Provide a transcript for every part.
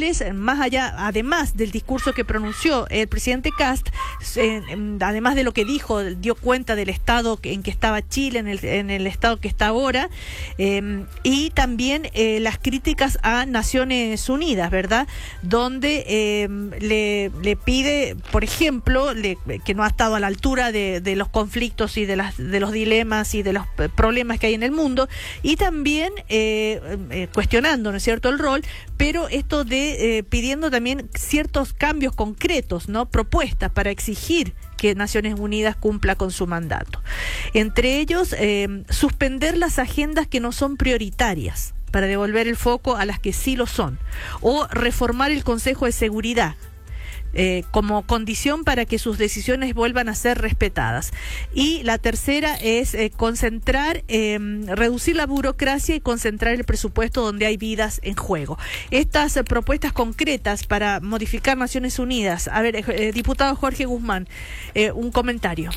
cuales, más allá, además del discurso que pronunció el presidente Kast, además de lo que dijo, dio cuenta del estado en que estaba Chile, en el estado que está ahora, y también las críticas a Naciones Unidas, ¿verdad? Donde le pide, por ejemplo, que no ha estado a la altura de los conflictos y de los dilemas y de los problemas que hay en el mundo, y también cuestionando, ¿no es cierto?, el rol, pero esto de pidiendo también ciertos cambios concretos, ¿no?, propuestas para exigir que Naciones Unidas cumpla con su mandato. Entre ellos, suspender las agendas que no son prioritarias para devolver el foco a las que sí lo son, o reformar el Consejo de Seguridad como condición para que sus decisiones vuelvan a ser respetadas. Y la tercera es reducir la burocracia y concentrar el presupuesto donde hay vidas en juego. Estas propuestas concretas para modificar Naciones Unidas. A ver, diputado Jorge Guzmán, un comentario.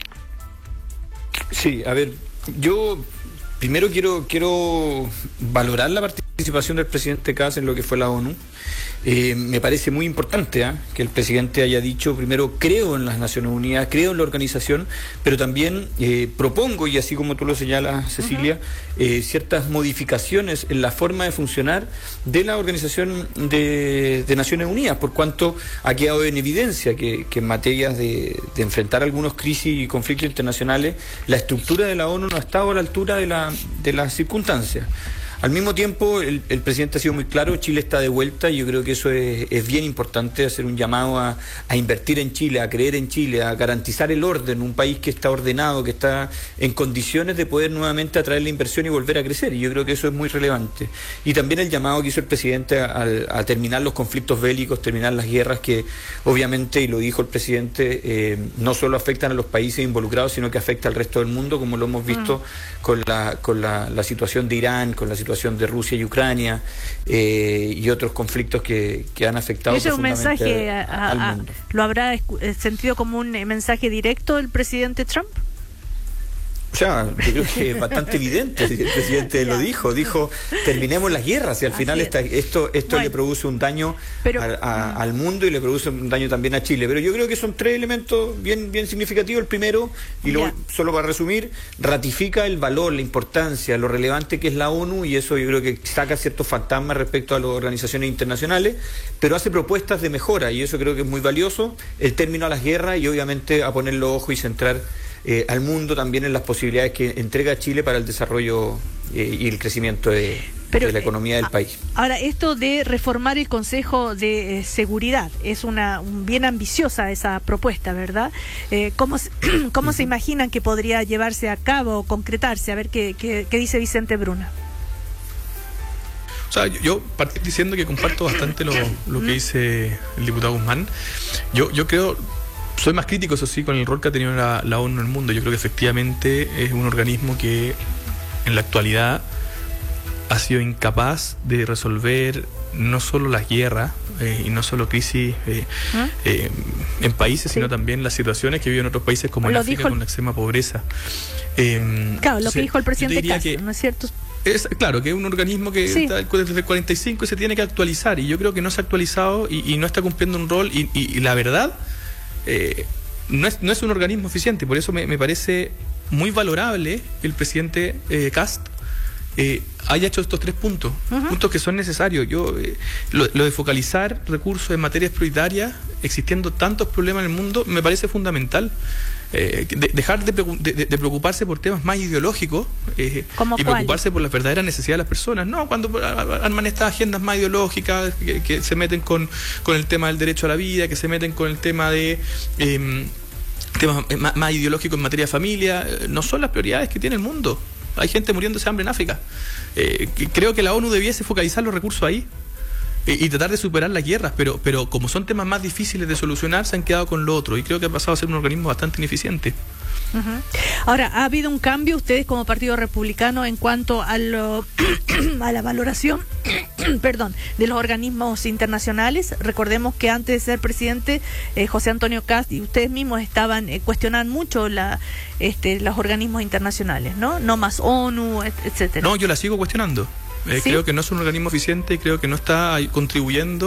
Sí, a ver, yo primero quiero valorar la participación del presidente Kast en lo que fue la ONU. Me parece muy importante que el presidente haya dicho, primero, creo en las Naciones Unidas, creo en la organización, pero también propongo, y así como tú lo señalas, Cecilia, ciertas modificaciones en la forma de funcionar de la Organización de Naciones Unidas, por cuanto ha quedado en evidencia que en materias de enfrentar algunos crisis y conflictos internacionales, la estructura de la ONU no ha estado a la altura de las circunstancias. Al mismo tiempo, el presidente ha sido muy claro, Chile está de vuelta, y yo creo que eso es bien importante, hacer un llamado a invertir en Chile, a creer en Chile, a garantizar el orden, un país que está ordenado, que está en condiciones de poder nuevamente atraer la inversión y volver a crecer, y yo creo que eso es muy relevante. Y también el llamado que hizo el presidente a terminar los conflictos bélicos, terminar las guerras que obviamente, y lo dijo el presidente, no solo afectan a los países involucrados, sino que afecta al resto del mundo, como lo hemos visto con la situación de Irán, con la situación de Rusia y Ucrania, y otros conflictos que han afectado profundamente al mundo. ¿Lo habrá sentido como un mensaje directo el presidente Trump? O sea, yo creo que es bastante evidente, el presidente lo dijo, terminemos las guerras, y al final esto le produce un daño al mundo, y le produce un daño también a Chile. Pero yo creo que son tres elementos bien significativos. El primero, y solo para resumir, ratifica el valor, la importancia, lo relevante que es la ONU, y eso yo creo que saca ciertos fantasmas respecto a las organizaciones internacionales, pero hace propuestas de mejora, y eso creo que es muy valioso, el término a las guerras, y obviamente a poner los ojos y centrar al mundo también en las posibilidades que entrega Chile para el desarrollo y el crecimiento de la economía del país. Ahora, esto de reformar el Consejo de Seguridad es bien ambiciosa esa propuesta, ¿verdad? ¿Cómo se imaginan que podría llevarse a cabo o concretarse? A ver qué dice Vicente Bruna. O sea, yo partí diciendo que comparto bastante lo que dice el diputado Guzmán. Yo creo... Soy más crítico, eso sí, con el rol que ha tenido la ONU en el mundo. Yo creo que efectivamente es un organismo que en la actualidad ha sido incapaz de resolver no solo las guerras y no solo crisis en países, sino también las situaciones que viven otros países como en África con la extrema pobreza. Claro, lo que dijo el presidente Castro, ¿no es cierto? Claro, que es un organismo que está desde el 45 y se tiene que actualizar, y yo creo que no se ha actualizado y no está cumpliendo un rol, y la verdad... no es un organismo eficiente. Por eso me parece muy valorable que el presidente Kast haya hecho estos tres puntos, puntos que son necesarios. Lo de focalizar recursos en materias prioritarias, existiendo tantos problemas en el mundo, me parece fundamental. Dejar de preocuparse por temas más ideológicos y preocuparse por las verdaderas necesidades de las personas. No, cuando arman estas agendas más ideológicas que se meten con el tema del derecho a la vida, que se meten con el tema de temas más ideológicos en materia de familia, no son las prioridades que tiene el mundo. Hay gente muriéndose de hambre en África. Creo que la ONU debiese focalizar los recursos ahí y tratar de superar las guerras, pero como son temas más difíciles de solucionar, se han quedado con lo otro, y creo que ha pasado a ser un organismo bastante ineficiente. Ahora, ¿ha habido un cambio ustedes como Partido Republicano en cuanto a la valoración de los organismos internacionales? Recordemos que antes de ser presidente, José Antonio Kast y ustedes mismos cuestionaban mucho los organismos internacionales, ¿no? Más ONU, etcétera. No, yo la sigo cuestionando. ¿Sí? Creo que no es un organismo eficiente y creo que no está contribuyendo